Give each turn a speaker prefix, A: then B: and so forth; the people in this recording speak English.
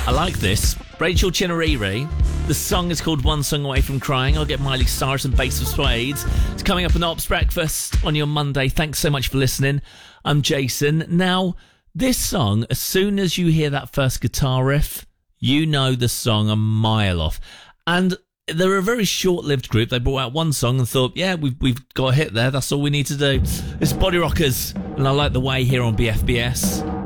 A: I like this. Rachel Chinariri. The song is called One Song Away From Crying. I'll get Miley Cyrus and Bass of Suede. It's coming up on Ops Breakfast on your Monday. Thanks so much for listening. I'm Jason. Now, this song, as soon as you hear that first guitar riff, you know the song a mile off. And they're a very short-lived group. They brought out one song and thought, yeah, we've got a hit there. That's all we need to do. It's Body Rockers, and I like the way here on BFBS.